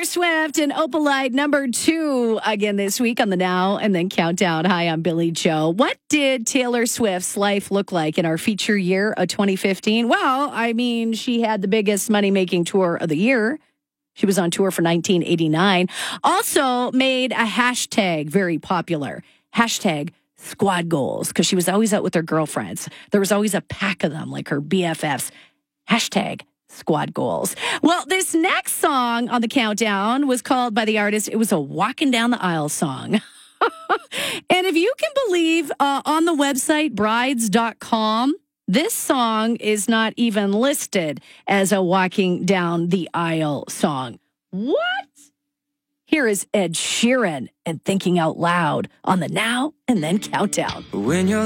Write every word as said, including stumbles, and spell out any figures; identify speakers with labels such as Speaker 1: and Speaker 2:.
Speaker 1: Swift and Opalite number two again this week on the Now and Then Countdown. Hi, I'm Billy Joe. What did Taylor Swift's life look like in our feature year of twenty fifteen? Well, I mean, she had the biggest money-making tour of the year. She was on tour for nineteen eighty-nine. Also made a hashtag very popular. Hashtag squad goals, because she was always out with her girlfriends. There was always a pack of them, like her B F Fs. Hashtag squad goals. Well, this next song on the countdown was called by the artist, it was a walking down the aisle song. And if you can believe, uh, on the website brides dot com, this song is not even listed as a walking down the aisle song. What? Here is Ed Sheeran and Thinking Out Loud on the Now and Then Countdown.
Speaker 2: When you're